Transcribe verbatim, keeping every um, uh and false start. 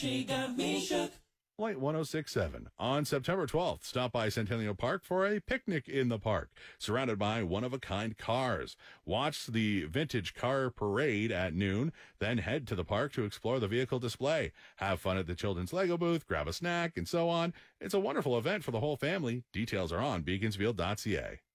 She got me shook. Flight one oh six point seven. On September twelfth, stop by Centennial Park for a picnic in the park, surrounded by one-of-a-kind cars. Watch the vintage car parade at noon, then head to the park to explore the vehicle display. Have fun at the children's Lego booth, grab a snack, and so on. It's a wonderful event for the whole family. Details are on beaconsfield dot c a.